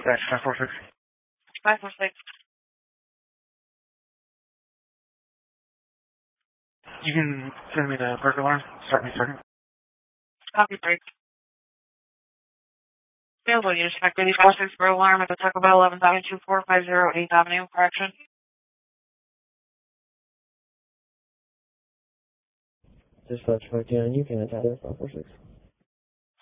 Dash 546. 546. You can send me the burglar alarm. Start me second. Copy 3. Available units, activity 46 burglar alarm at the Taco Bell 11,245 8th Avenue, correction. Dispatch 510, you can attack 546.